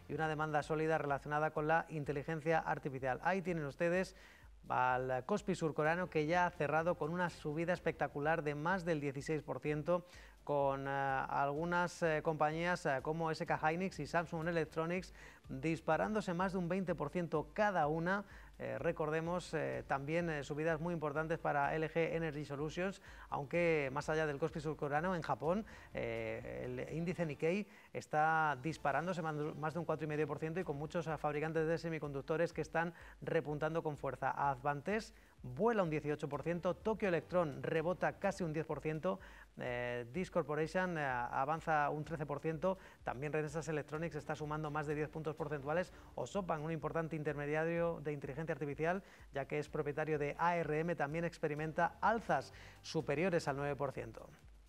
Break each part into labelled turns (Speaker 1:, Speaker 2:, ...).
Speaker 1: y una demanda sólida relacionada con la inteligencia artificial. Ahí tienen ustedes al Kospi surcoreano, que ya ha cerrado con una subida espectacular de más del 16%, con algunas compañías como SK Hynix y Samsung Electronics disparándose más de un 20% cada una. Recordemos también subidas muy importantes para LG Energy Solutions, aunque más allá del Kospi surcoreano, en Japón el índice Nikkei está disparándose más de un 4,5% y con muchos fabricantes de semiconductores que están repuntando con fuerza. Advantes vuela un 18%, Tokyo Electron rebota casi un 10%, Disk Corporation avanza un 13%, también Renesas Electronics está sumando más de 10 puntos porcentuales, o SoftBank, un importante intermediario de inteligencia artificial, ya que es propietario de ARM, también experimenta alzas superiores al 9%.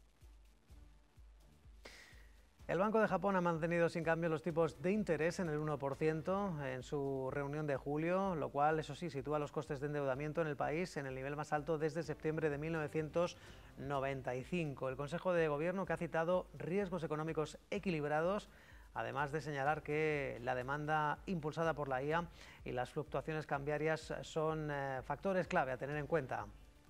Speaker 1: El Banco de Japón ha mantenido sin cambio los tipos de interés en el 1% en su reunión de julio, lo cual, eso sí, sitúa los costes de endeudamiento en el país en el nivel más alto desde septiembre de 1995. El Consejo de Gobierno, que ha citado riesgos económicos equilibrados, además de señalar que la demanda impulsada por la IA y las fluctuaciones cambiarias son factores clave a tener en cuenta.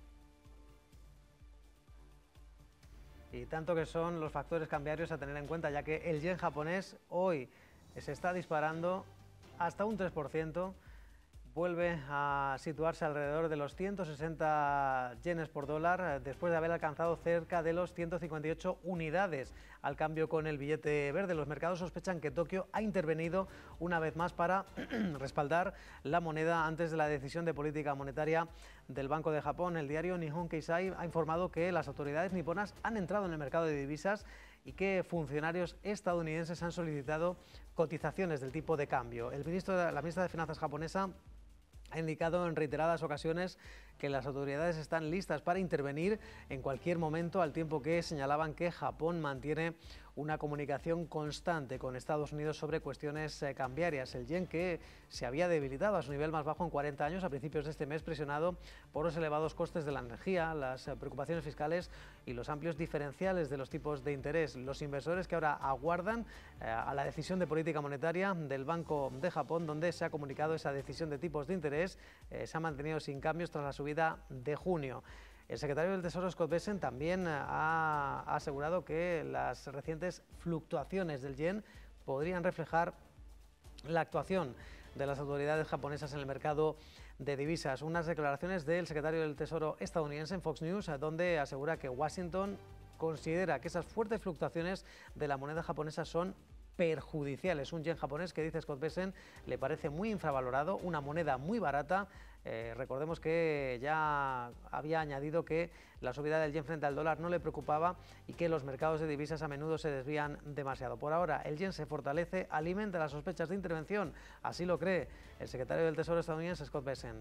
Speaker 1: Y tanto que son los factores cambiarios a tener en cuenta, ya que el yen japonés hoy se está disparando hasta un 3%, vuelve a situarse alrededor de los 160 yenes por dólar, después de haber alcanzado cerca de los 158 unidades al cambio con el billete verde. Los mercados sospechan que Tokio ha intervenido una vez más para respaldar la moneda antes de la decisión de política monetaria del Banco de Japón. El diario Nihon Keizai ha informado que las autoridades niponas han entrado en el mercado de divisas y que funcionarios estadounidenses han solicitado cotizaciones del tipo de cambio. La ministra de Finanzas japonesa ha indicado en reiteradas ocasiones que las autoridades están listas para intervenir en cualquier momento, al tiempo que señalaban que Japón mantiene una comunicación constante con Estados Unidos sobre cuestiones cambiarias. El yen, que se había debilitado a su nivel más bajo en 40 años a principios de este mes, presionado por los elevados costes de la energía, las preocupaciones fiscales y los amplios diferenciales de los tipos de interés. Los inversores que ahora aguardan a la decisión de política monetaria del Banco de Japón, donde se ha comunicado esa decisión de tipos de interés, se ha mantenido sin cambios tras la subida de junio. El secretario del Tesoro, Scott Bessent, también ha asegurado que las recientes fluctuaciones del yen podrían reflejar la actuación de las autoridades japonesas en el mercado de divisas. Unas declaraciones del secretario del Tesoro estadounidense en Fox News, donde asegura que Washington considera que esas fuertes fluctuaciones de la moneda japonesa son perjudiciales. Un yen japonés que, dice Scott Bessent, le parece muy infravalorado, una moneda muy barata. Recordemos que ya había añadido que la subida del yen frente al dólar no le preocupaba y que los mercados de divisas a menudo se desvían demasiado. Por ahora, el yen se fortalece, alimenta las sospechas de intervención, así lo cree el secretario del Tesoro estadounidense, Scott Bessent.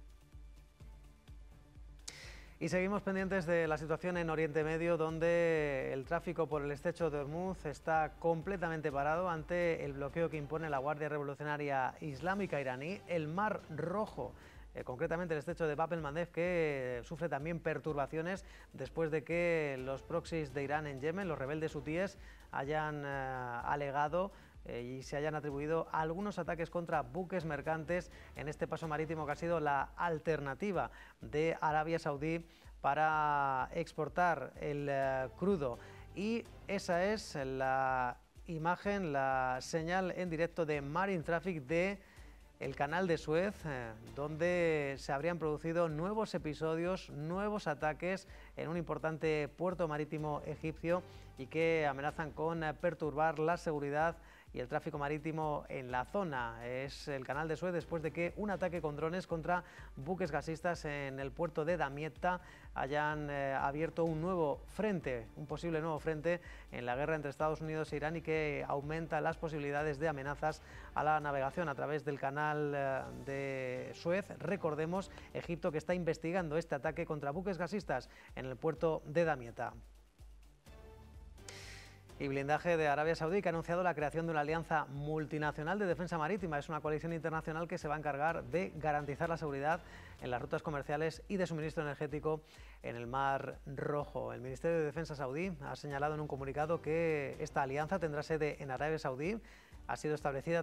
Speaker 1: Y seguimos pendientes de la situación en Oriente Medio, donde el tráfico por el estrecho de Hormuz está completamente parado ante el bloqueo que impone la Guardia Revolucionaria Islámica iraní. El Mar Rojo, concretamente el estrecho de Bab el-Mandeb, que sufre también perturbaciones después de que los proxies de Irán en Yemen, los rebeldes hutíes, hayan alegado y se hayan atribuido algunos ataques contra buques mercantes en este paso marítimo que ha sido la alternativa de Arabia Saudí para exportar el crudo. Y esa es la imagen, la señal en directo de Marine Traffic de el canal de Suez, donde se habrían producido nuevos episodios, nuevos ataques en un importante puerto marítimo egipcio y que amenazan con perturbar la seguridad y el tráfico marítimo en la zona. Es el canal de Suez después de que un ataque con drones contra buques gasistas en el puerto de Damietta hayan abierto un nuevo frente, un posible nuevo frente en la guerra entre Estados Unidos e Irán, y que aumenta las posibilidades de amenazas a la navegación a través del canal de Suez. Recordemos, Egipto, que está investigando este ataque contra buques gasistas en el puerto de Damietta. Y blindaje de Arabia Saudí, que ha anunciado la creación de una alianza multinacional de defensa marítima. Es una coalición internacional que se va a encargar de garantizar la seguridad en las rutas comerciales y de suministro energético en el Mar Rojo. El Ministerio de Defensa saudí ha señalado en un comunicado que esta alianza tendrá sede en Arabia Saudí. Ha sido establecida